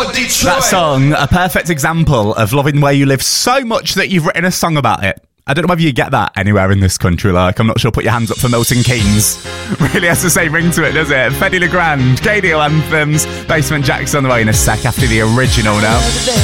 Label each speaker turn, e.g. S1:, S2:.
S1: for Detroit.
S2: That song, a perfect example of loving where you live so much that you've written a song about it. I don't know whether you get that anywhere in this country. Like, I'm not sure. Put your hands up for Milton Keynes. Really has the same ring to it, does it? Fedde Le Grand, KDO anthems, Basement Jack's on the way in a sec after the original now.